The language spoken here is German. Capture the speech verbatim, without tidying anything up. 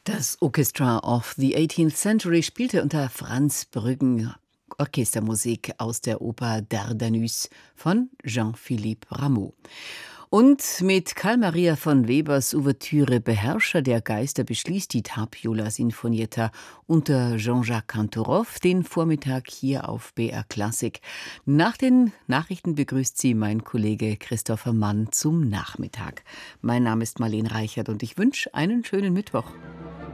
Das Orchestra of the eighteenth Century spielte unter Franz Brüggen Orchestermusik aus der Oper Dardanus von Jean-Philippe Rameau. Und mit Carl Maria von Webers Ouvertüre Beherrscher der Geister beschließt die Tapiola Sinfonietta unter Jean-Jacques Cantoroff den Vormittag hier auf B R Klassik. Nach den Nachrichten begrüßt Sie mein Kollege Christopher Mann zum Nachmittag. Mein Name ist Marlene Reichert und ich wünsche einen schönen Mittwoch.